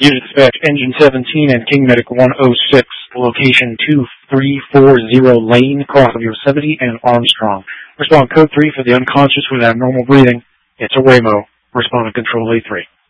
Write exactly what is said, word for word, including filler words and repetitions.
Unit dispatch, Engine seventeen and King Medic one oh six, location two three four zero Lane, cross of Yosemite and Armstrong. Respond code three for the unconscious with abnormal breathing. It's a Waymo. Respond to Control A three.